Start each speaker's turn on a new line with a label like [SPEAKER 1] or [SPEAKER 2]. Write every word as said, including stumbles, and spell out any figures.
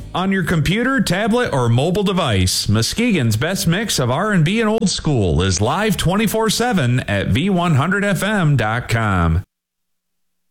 [SPEAKER 1] On your computer, tablet, or mobile device, Muskegon's best mix of R and B and old school is live twenty-four seven at V one hundred F M dot com.